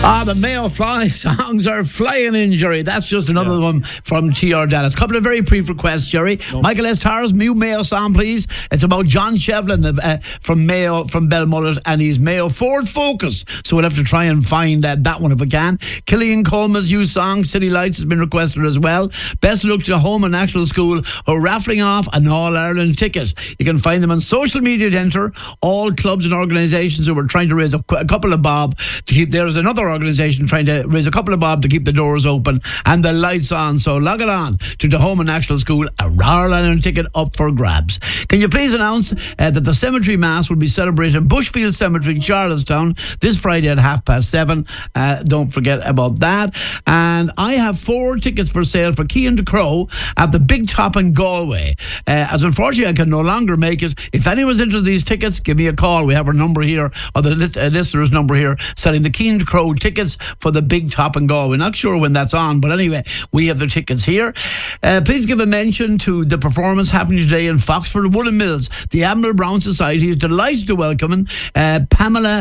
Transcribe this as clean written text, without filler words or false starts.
The Mayo Fly songs are flying in, Jerry. That's just another one from TR Dallas. Couple of very brief requests, Jerry. Michael S. Tars, new Mayo song, please. It's about John Shevlin from Mayo, from Belmullet, and he's Mayo Ford Focus. So we'll have to try and find that one if we can. Killian Coleman's new song, City Lights, has been requested as well. Best of luck to Home and National School, who are raffling off an All-Ireland ticket. You can find them on social media to enter. All clubs and organisations who are trying to raise a couple of bob to keep. There's another organisation trying to raise a couple of bob to keep the doors open and the lights on. So log it on to the Home and National School. A All-Ireland ticket up for grabs. Can you please announce that the cemetery mass will be celebrated in Bushfield Cemetery, Charlestown, this Friday at 7:30. Don't forget about that. And I have 4 tickets for sale for Cian de Crow at the Big Top in Galway. As unfortunately I can no longer make it, if anyone's interested in these tickets, give me a call. We have our number here, or the listener's number here, selling the Cian de Crow tickets for the Big Top in Galway. Not sure when that's on, but anyway, we have the tickets here. Please give a mention to the performance happening today in Foxford Woolen Mills. The Admiral Brown Society is delighted to welcome Pamela